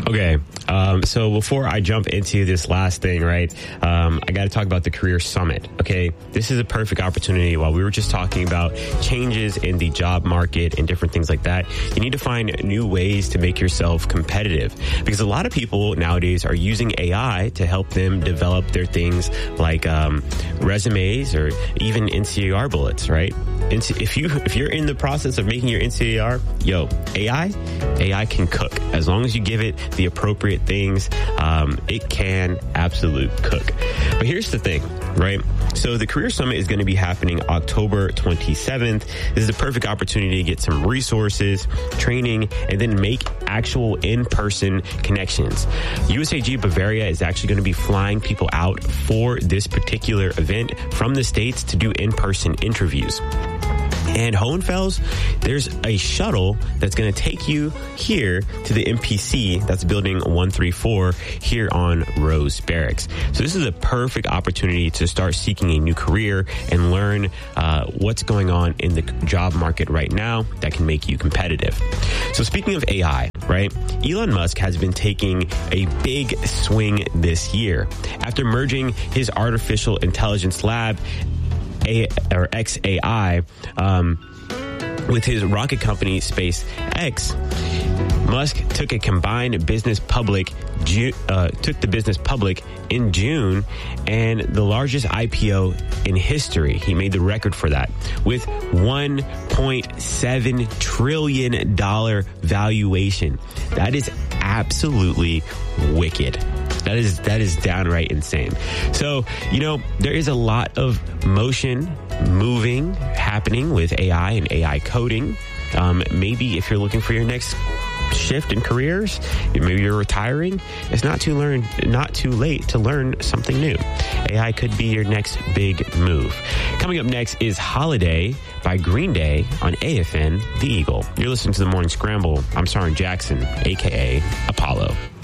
Okay, so before I jump into this last thing, right, I got to talk about the Career Summit, okay? This is a perfect opportunity. While we were just talking about changes in the job market and different things like that, you need to find new ways to make yourself competitive, because a lot of people nowadays are using AI to help them develop their things like resumes or even NCAR bullets, right? If you're in the process of making your NCAR, AI can cook. As long as you give it the appropriate things, it can absolute cook. But here's the thing, right? So the Career Summit is going to be happening October 27th. This is a perfect opportunity to get some resources, training, and then make actual in-person connections. USAG Bavaria is actually going to be flying people out for this particular event from the States to do in-person interviews. And Hohenfels, there's a shuttle that's going to take you here to the MPC, that's building 134 here on Rose Barracks. So this is a perfect opportunity to start seeking a new career and learn what's going on in the job market right now that can make you competitive. So speaking of AI, right, Elon Musk has been taking a big swing this year. After merging his artificial intelligence lab, XAI, with his rocket company SpaceX, Musk took the business public in June, and the largest IPO in history. He made the record for that with $1.7 trillion valuation. That is absolutely wicked. That is downright insane. So, there is a lot of motion happening with AI and AI coding. Maybe if you're looking for your next shift in careers, maybe you're retiring, it's not too late to learn something new. AI could be your next big move. Coming up next is Holiday by Green Day on AFN The Eagle. You're listening to The Morning Scramble. I'm Sarin Jackson, a.k.a. Apollo.